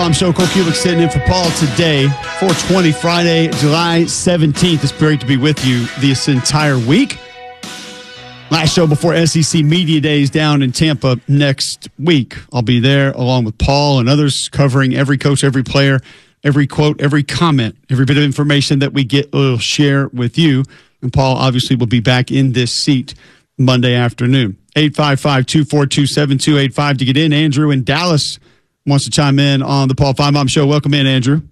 I'm Cole Kulik sitting in for Paul today, 420 Friday, July 17th. It's great to be with you this entire week. Last show before SEC Media Days down in Tampa next week. I'll be there along with Paul and others covering every coach, every player, every quote, every comment, every bit of information that we get, we'll share with you. And Paul obviously will be back in this seat Monday afternoon. 855-242-7285 to get in. Andrew in Dallas wants to chime in on the Paul Finebaum Show. Welcome in, Andrew.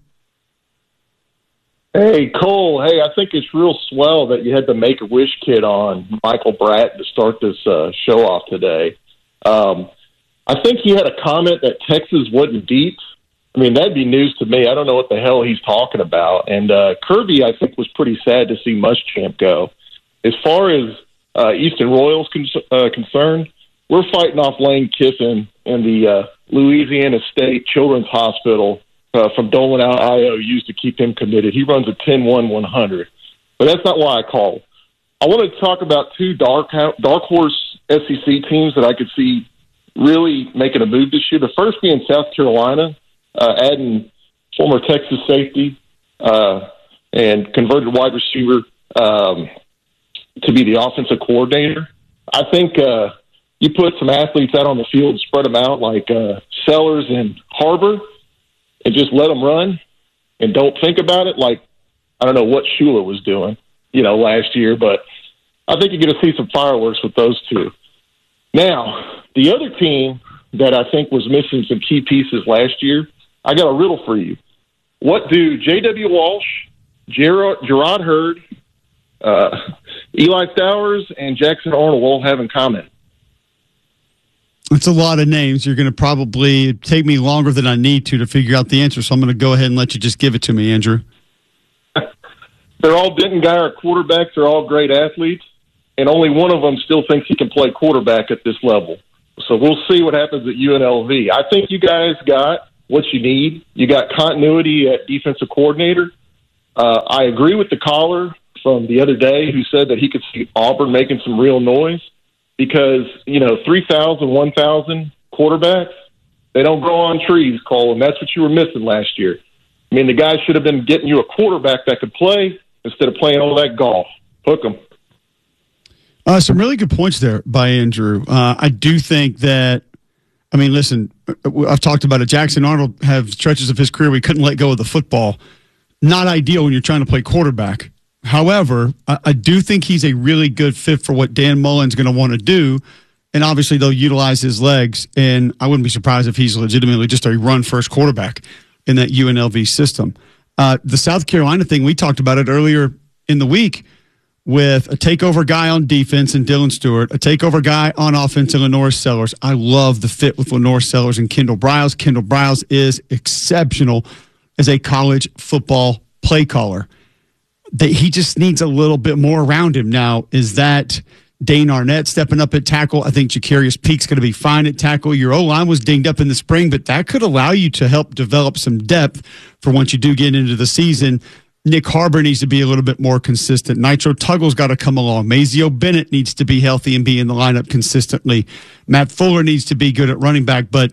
Hey, Cole. Hey, I think it's real swell that you had the Make-A-Wish kid on, Michael Bratt, to start this show off today. I think he had a comment that Texas wasn't deep. I mean, that'd be news to me. I don't know what the hell he's talking about. And Kirby, I think, was pretty sad to see Muschamp go. As far as Eastern Royals concerned, we're fighting off Lane Kiffin and the Louisiana State Children's Hospital from Dolan, IOUs to keep him committed. He runs a 10-1-100. But that's not why I called. I wanted to talk about two dark horse SEC teams that I could see really making a move this year. The first being South Carolina, adding former Texas safety and converted wide receiver to be the offensive coordinator. I think you put some athletes out on the field and spread them out like Sellers and Harbor and just let them run and don't think about it like, I don't know what Shula was doing, last year, but I think you're going to see some fireworks with those two. Now, the other team that I think was missing some key pieces last year, I got a riddle for you. What do J.W. Walsh, Gerard Hurd, Eli Stowers, and Jackson Arnold all have in common? It's a lot of names. You're going to probably take me longer than I need to figure out the answer, so I'm going to go ahead and let you just give it to me, Andrew. They're all Denton Guyer quarterbacks. They're all great athletes, and only one of them still thinks he can play quarterback at this level. So we'll see what happens at UNLV. I think you guys got what you need. You got continuity at defensive coordinator. I agree with the caller from the other day who said that he could see Auburn making some real noise. Because, 3,000, 1,000 quarterbacks, they don't grow on trees, Cole, and that's what you were missing last year. I mean, the guy should have been getting you a quarterback that could play instead of playing all that golf. Hook 'em. Some really good points there by Andrew. I do think that, listen, I've talked about it. Jackson Arnold have stretches of his career where he couldn't let go of the football. Not ideal when you're trying to play quarterback. However, I do think he's a really good fit for what Dan Mullen's going to want to do, and obviously they'll utilize his legs, and I wouldn't be surprised if he's legitimately just a run-first quarterback in that UNLV system. The South Carolina thing, we talked about it earlier in the week with a takeover guy on defense in Dylan Stewart, a takeover guy on offense in Lenore Sellers. I love the fit with Lenore Sellers and Kendall Briles. Kendall Briles is exceptional as a college football play caller. He just needs a little bit more around him. Now, is that Dane Arnett stepping up at tackle? I think Jacarius Peake's going to be fine at tackle. Your O-line was dinged up in the spring, but that could allow you to help develop some depth for once you do get into the season. Nick Harbor needs to be a little bit more consistent. Nitro Tuggle's got to come along. Mazio Bennett needs to be healthy and be in the lineup consistently. Matt Fuller needs to be good at running back, but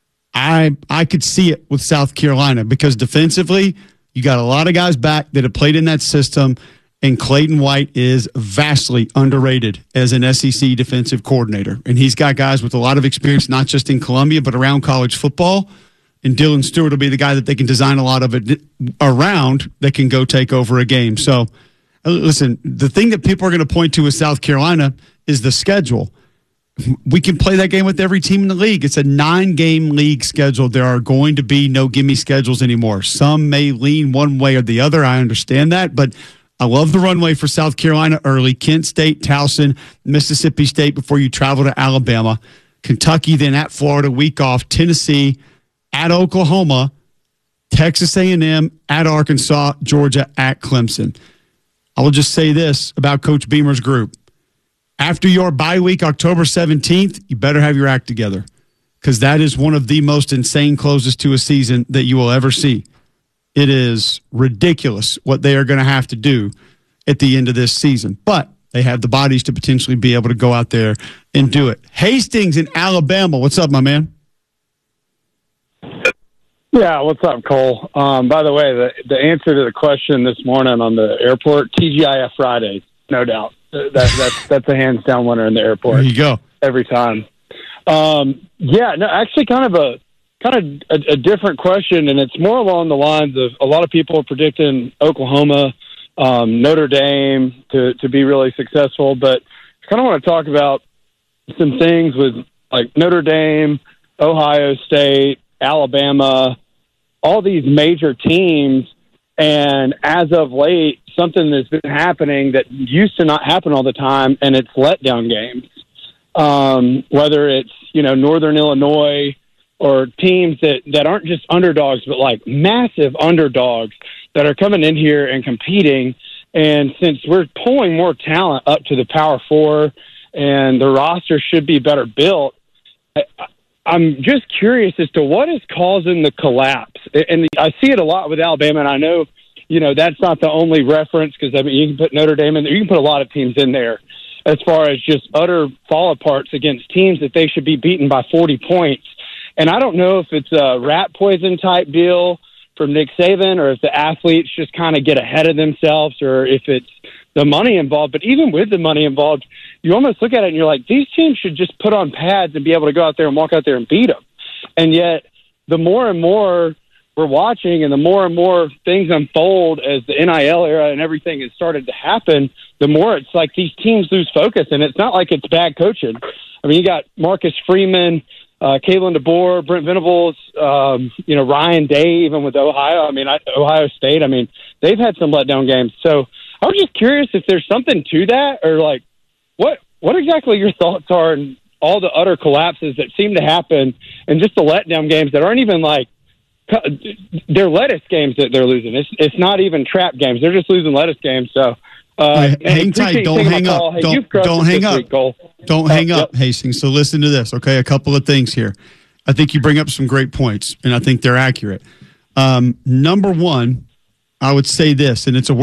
I could see it with South Carolina because defensively, you got a lot of guys back that have played in that system, and Clayton White is vastly underrated as an SEC defensive coordinator. And he's got guys with a lot of experience, not just in Columbia, but around college football. And Dylan Stewart will be the guy that they can design a lot of it around that can go take over a game. So, listen, the thing that people are going to point to with South Carolina is the schedule. We can play that game with every team in the league. It's a 9-game league schedule. There are going to be no gimme schedules anymore. Some may lean one way or the other. I understand that, but I love the runway for South Carolina early. Kent State, Towson, Mississippi State before you travel to Alabama. Kentucky, then at Florida, week off. Tennessee, at Oklahoma. Texas A&M, at Arkansas. Georgia, at Clemson. I will just say this about Coach Beamer's group. After your bye week, October 17th, you better have your act together because that is one of the most insane closes to a season that you will ever see. It is ridiculous what they are going to have to do at the end of this season. But they have the bodies to potentially be able to go out there and do it. Hastings in Alabama. What's up, my man? Yeah, what's up, Cole? By the way, the answer to the question this morning on the airport, TGIF Fridays, no doubt. That's a hands down winner in the airport. There you go. Every time. Yeah, no, actually, kind of a different question, and it's more along the lines of a lot of people are predicting Oklahoma, Notre Dame to be really successful, but I kind of want to talk about some things with like Notre Dame, Ohio State, Alabama, all these major teams, and as of late, something that's been happening that used to not happen all the time, and it's letdown games. Whether it's, Northern Illinois or teams that aren't just underdogs, but like massive underdogs that are coming in here and competing. And since we're pulling more talent up to the Power Four and the roster should be better built, I'm just curious as to what is causing the collapse. And I see it a lot with Alabama, and I know, that's not the only reference because, you can put Notre Dame in there. You can put a lot of teams in there as far as just utter fall-aparts against teams that they should be beaten by 40 points. And I don't know if it's a rat poison type deal from Nick Saban or if the athletes just kind of get ahead of themselves or if it's the money involved. But even with the money involved, you almost look at it and you're like, these teams should just put on pads and be able to go out there and walk out there and beat them. And yet the more and more we're watching and the more things unfold as the NIL era and everything has started to happen, the more it's like these teams lose focus. And it's not like it's bad coaching. I mean, you got Marcus Freeman, Kalen DeBoer, Brent Venables, Ryan Day, even with Ohio. Ohio State. They've had some letdown games. So I was just curious if there's something to that, or like what exactly your thoughts are on all the utter collapses that seem to happen and just the letdown games that aren't even like they're lettuce games that they're losing. It's not even trap games. They're just losing lettuce games. So hang tight. Don't hang up. Hey, don't hang up. Don't hang up, Yep. Hastings. So listen to this, okay? A couple of things here. I think you bring up some great points, and I think they're accurate. Number one, I would say this, and it's a